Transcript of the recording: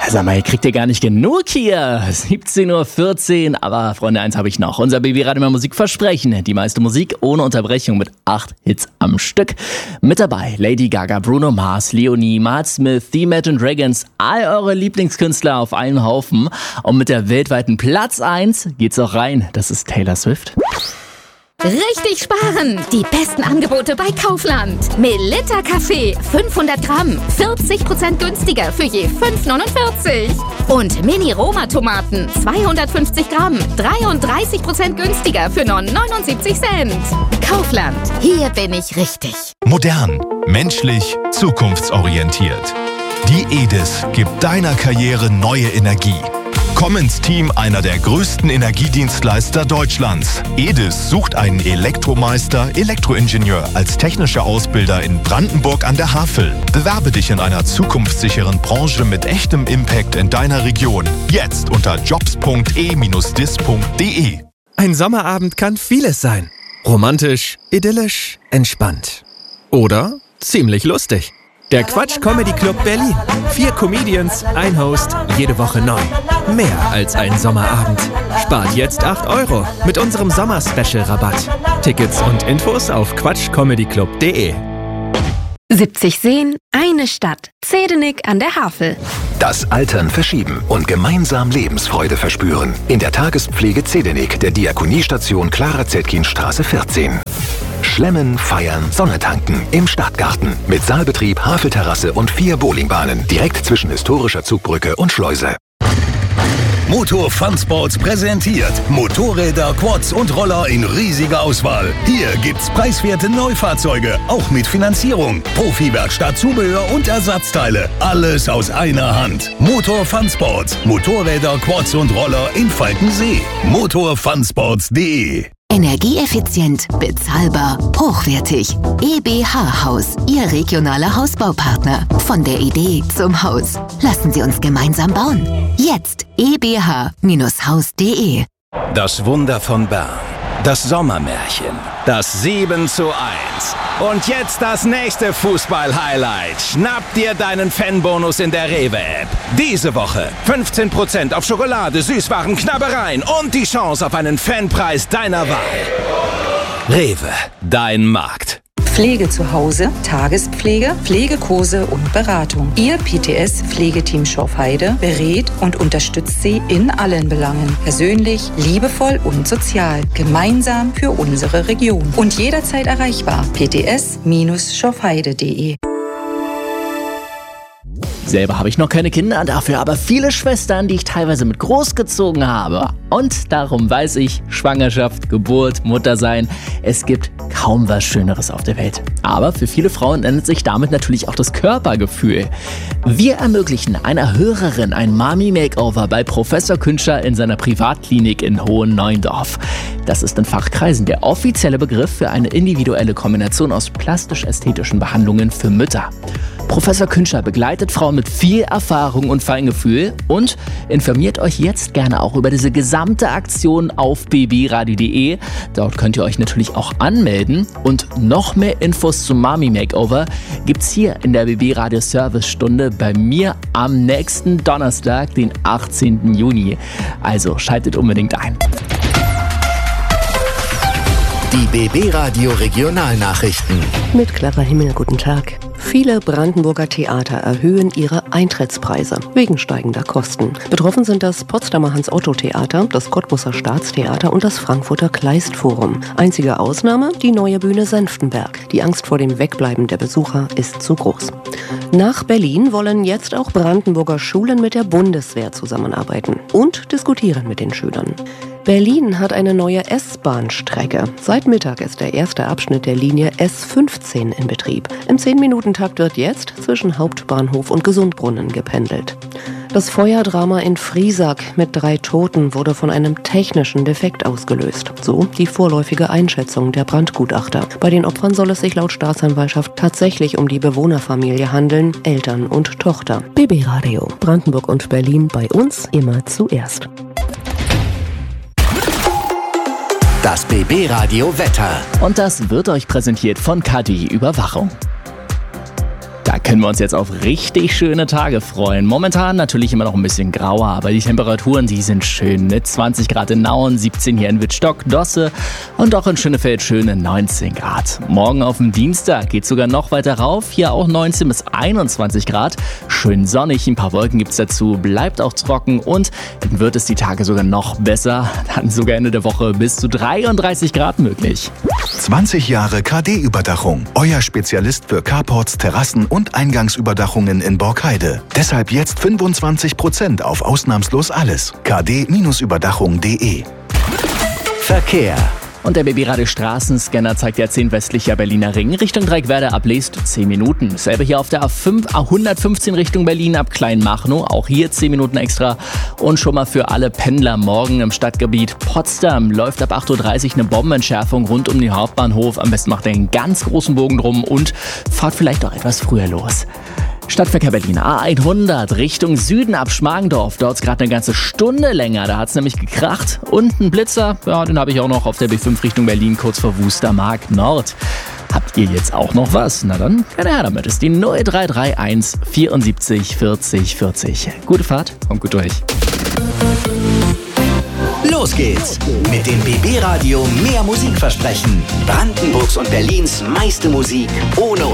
Sag mal, ihr kriegt ihr gar nicht genug hier. 17:14 Uhr, aber Freunde, eins habe ich noch. Unser BB-Radio mal Musikversprechen. Die meiste Musik ohne Unterbrechung mit 8 Hits am Stück. Mit dabei Lady Gaga, Bruno Mars, Leonie, Mart Smith, The Imagine Dragons, all eure Lieblingskünstler auf einem Haufen. Und mit der weltweiten Platz 1 geht's auch rein. Das ist Taylor Swift. Richtig sparen! Die besten Angebote bei Kaufland. Melitta Kaffee, 500 Gramm, 40% günstiger für je 5,49. Und Mini-Roma-Tomaten, 250 Gramm, 33% günstiger für nur 79 Cent. Kaufland, hier bin ich richtig. Modern, menschlich, zukunftsorientiert. Die EDIS gibt deiner Karriere neue Energie. Komm ins Team einer der größten Energiedienstleister Deutschlands. EDIS sucht einen Elektromeister, Elektroingenieur als technischer Ausbilder in Brandenburg an der Havel. Bewerbe dich in einer zukunftssicheren Branche mit echtem Impact in deiner Region. Jetzt unter jobs.e-dis.de. Ein Sommerabend kann vieles sein. Romantisch, idyllisch, entspannt. Oder ziemlich lustig. Der Quatsch Comedy Club Berlin. 4 Comedians, ein Host, jede Woche neu. Mehr als ein Sommerabend. Spart jetzt 8 € mit unserem Sommer-Special-Rabatt. Tickets und Infos auf quatschcomedyclub.de. 70 Seen, eine Stadt. Zedenik an der Havel. Das Altern verschieben und gemeinsam Lebensfreude verspüren. In der Tagespflege Zedenik der Diakoniestation Clara-Zetkin-Straße 14. Schlemmen, feiern, Sonne tanken im Stadtgarten. Mit Saalbetrieb, Havelterrasse und 4 Bowlingbahnen. Direkt zwischen historischer Zugbrücke und Schleuse. Motor Fun Sports präsentiert Motorräder, Quads und Roller in riesiger Auswahl. Hier gibt's preiswerte Neufahrzeuge, auch mit Finanzierung. Profi-Werkstatt, Zubehör und Ersatzteile. Alles aus einer Hand. Motor Fun Sports. Motorräder, Quads und Roller in Falkensee. motorfunsports.de. Energieeffizient, bezahlbar, hochwertig. EBH Haus, Ihr regionaler Hausbaupartner. Von der Idee zum Haus. Lassen Sie uns gemeinsam bauen. Jetzt ebh-haus.de. Das Wunder von Bern. Das Sommermärchen. Das 7:1. Und jetzt das nächste Fußball-Highlight. Schnapp dir deinen Fanbonus in der Rewe-App. Diese Woche 15% auf Schokolade, Süßwaren, Knabbereien und die Chance auf einen Fanpreis deiner Wahl. Rewe, dein Markt. Pflege zu Hause, Tagespflege, Pflegekurse und Beratung. Ihr PTS-Pflegeteam Schorfheide berät und unterstützt Sie in allen Belangen. Persönlich, liebevoll und sozial. Gemeinsam für unsere Region. Und jederzeit erreichbar. pts-schorfheide.de. Selber habe ich noch keine Kinder, dafür aber viele Schwestern, die ich teilweise mit großgezogen habe. Und darum weiß ich, Schwangerschaft, Geburt, Muttersein, es gibt kaum was Schöneres auf der Welt. Aber für viele Frauen ändert sich damit natürlich auch das Körpergefühl. Wir ermöglichen einer Hörerin ein Mami-Makeover bei Professor Künscher in seiner Privatklinik in Hohen-Neuendorf. Das ist in Fachkreisen der offizielle Begriff für eine individuelle Kombination aus plastisch-ästhetischen Behandlungen für Mütter. Professor Künscher begleitet Frauen mit viel Erfahrung und Feingefühl und informiert euch jetzt gerne auch über diese gesamte Aktion auf bbradio.de. Dort könnt ihr euch natürlich auch anmelden und noch mehr Infos zum Mami Makeover gibt's hier in der BB Radio Service Stunde bei mir am nächsten Donnerstag, den 18. Juni. Also schaltet unbedingt ein. Die BB Radio Regionalnachrichten. Mit Clara Himmel, guten Tag. Viele Brandenburger Theater erhöhen ihre Eintrittspreise wegen steigender Kosten. Betroffen sind das Potsdamer Hans-Otto-Theater, das Cottbuser Staatstheater und das Frankfurter Kleist-Forum. Einzige Ausnahme, die neue Bühne Senftenberg. Die Angst vor dem Wegbleiben der Besucher ist zu groß. Nach Berlin wollen jetzt auch Brandenburger Schulen mit der Bundeswehr zusammenarbeiten und diskutieren mit den Schülern. Berlin hat eine neue S-Bahn-Strecke. Seit Mittag ist der erste Abschnitt der Linie S15 in Betrieb. Im 10-Minuten-Takt wird jetzt zwischen Hauptbahnhof und Gesundbrunnen gependelt. Das Feuerdrama in Friesack mit 3 Toten wurde von einem technischen Defekt ausgelöst. So die vorläufige Einschätzung der Brandgutachter. Bei den Opfern soll es sich laut Staatsanwaltschaft tatsächlich um die Bewohnerfamilie handeln, Eltern und Tochter. BB Radio, Brandenburg und Berlin, bei uns immer zuerst. Das BB Radio Wetter. Und das wird euch präsentiert von KDI Überwachung. Da können wir uns jetzt auf richtig schöne Tage freuen. Momentan natürlich immer noch ein bisschen grauer, aber die Temperaturen, die sind schön. Mit 20 Grad in Nauen, 17 hier in Wittstock, Dosse und auch in Schönefeld schöne 19 Grad. Morgen auf dem Dienstag geht sogar noch weiter rauf. Hier auch 19 bis 21 Grad. Schön sonnig, ein paar Wolken gibt's dazu, bleibt auch trocken und dann wird es die Tage sogar noch besser. Dann sogar Ende der Woche bis zu 33 Grad möglich. 20 Jahre KD-Überdachung. Euer Spezialist für Carports, Terrassen und Eingangsüberdachungen in Borkheide. Deshalb jetzt 25% auf ausnahmslos alles. kd-überdachung.de. Verkehr. Und der BB-Radio Straßenscanner zeigt ja 10 westlicher Berliner Ring Richtung Dreieckwerder ab Leest 10 Minuten. Selbe hier auf der A115 Richtung Berlin ab Kleinmachnow, auch hier 10 Minuten extra. Und schon mal für alle Pendler morgen im Stadtgebiet Potsdam läuft ab 8.30 Uhr eine Bombenentschärfung rund um den Hauptbahnhof. Am besten macht ihr einen ganz großen Bogen drum und fahrt vielleicht auch etwas früher los. Stadtverkehr Berlin, A100 Richtung Süden ab Schmargendorf. Dort ist gerade eine ganze Stunde länger, da hat es nämlich gekracht. Und ein Blitzer, ja, den habe ich auch noch auf der B5 Richtung Berlin, kurz vor Wustermark Nord. Habt ihr jetzt auch noch was? Na dann, gerne her damit. Ist die 0331 74 40 40. Gute Fahrt, kommt gut durch. Los geht's mit dem BB Radio Mehr Musik versprechen. Brandenburgs und Berlins meiste Musik ohne